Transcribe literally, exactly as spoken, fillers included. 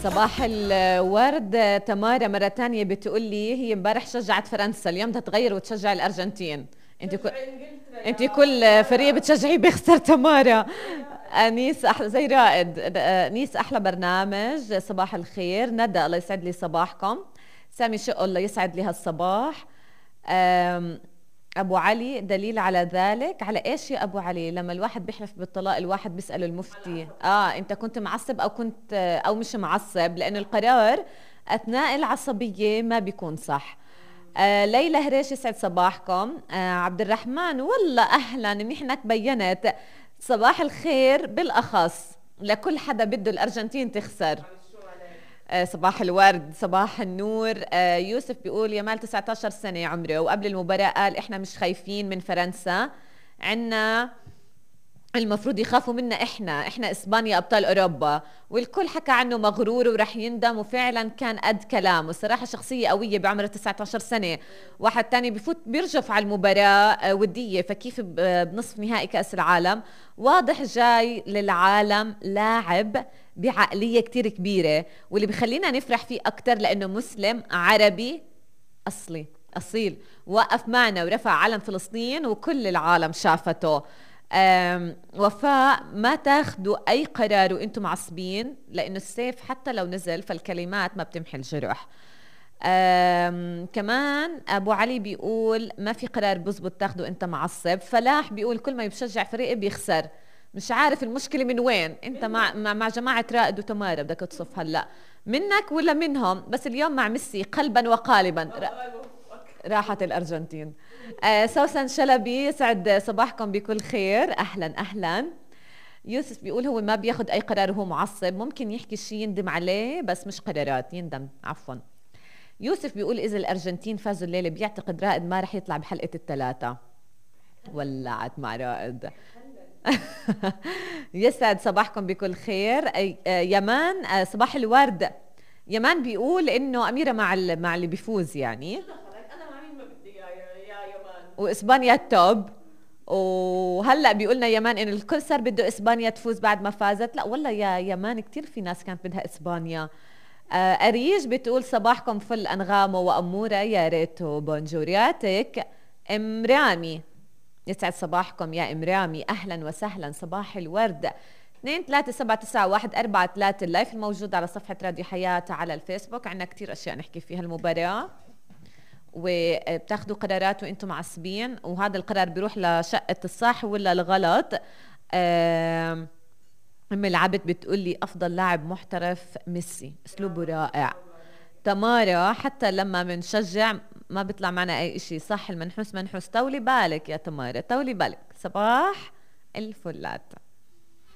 صباح الورد. تمارا مرة تانية بتقول لي هي امبارح شجعت فرنسا، اليوم بدها تغير وتشجع الأرجنتين. انت كل انت كل فريق بتشجعيه بيخسر. تمارا انيس احلى زي رائد. انيس احلى برنامج. صباح الخير. ندى الله يسعد لي صباحكم. سامي شقه الله يسعد لي هالصباح. ابو علي دليل على ذلك. على ايش يا ابو علي؟ لما الواحد بيحلف بالطلاق الواحد بيسأل المفتي اه انت كنت معصب او كنت او مش معصب، لانه القرار اثناء العصبيه ما بيكون صح. آه ليلى هريش يسعد صباحكم. آه عبد الرحمن والله اهلا منيح بينت. صباح الخير بالاخص لكل حدا بده الارجنتين تخسر. آه صباح الورد صباح النور. آه يوسف بيقول يامال تسعة عشر سنة عمره، وقبل المباراة قال احنا مش خايفين من فرنسا، عنا المفروض يخافوا منا احنا احنا اسبانيا ابطال اوروبا، والكل حكى عنه مغرور ورح يندم، وفعلا كان قد كلامه. صراحه شخصيه قويه بعمر تسعة عشر سنه. واحد تاني بفوت بيرجف على المباراه وديه، فكيف بنصف نهائي كاس العالم؟ واضح جاي للعالم لاعب بعقليه كتير كبيره، واللي بخلينا نفرح فيه اكتر لانه مسلم عربي اصلي اصيل، وقف معنا ورفع علم فلسطين وكل العالم شافته. وفاء ما تاخدوا اي قرار وانتم معصبين، لانه السيف حتى لو نزل فالكلمات ما بتمحي الجرح. كمان ابو علي بيقول ما في قرار بزبط تاخده انت معصب. فلاح بيقول كل ما بشجع فريق بيخسر. مش عارف المشكله من وين. انت مع مع جماعه رائد وتمارا بدك تصف هلا منك ولا منهم؟ بس اليوم مع ميسي قلبا وقالبا راحت الأرجنتين. آه سوسن شلبي يسعد صباحكم بكل خير. أهلا أهلا. يوسف بيقول هو ما بياخد أي قرار وهو معصب، ممكن يحكي شيء يندم عليه بس مش قرارات يندم. عفوا. يوسف بيقول إذا الأرجنتين فازوا الليلة بيعتقد رائد ما رح يطلع بحلقة الثلاثة. ولعت مع رائد. يسعد صباحكم بكل خير. آه يمان آه صباح الورد. يمان بيقول إنه أميرة مع مع اللي بيفوز يعني، واسبانيا التوب. وهلا بيقولنا يمان ان الكل صار بده اسبانيا تفوز بعد ما فازت. لا والله يا يمان كتير في ناس كانت بدها اسبانيا. آه اريج بتقول صباحكم فل انغامو واموره يا ريتو بونجورياتك. ام رامي يسعد صباحكم يا ام رامي. اهلا وسهلا صباح الورد. اثنين ثلاثة سبعة تسعة واحد أربعة ثلاثة اللايف الموجود على صفحة راديو حياة على الفيسبوك. عنا كتير اشياء نحكي فيها المباراة، وبتاخدوا قرارات وانتم معصبين، وهذا القرار بيروح لشقة الصح ولا الغلط. ام العبد بتقول لي افضل لاعب محترف ميسي، اسلوبه رائع. تمارا حتى لما بنشجع ما بيطلع معنا اي اشي صح. المنحوس منحوس. طولي بالك يا تمارا طولي بالك. صباح الفلات.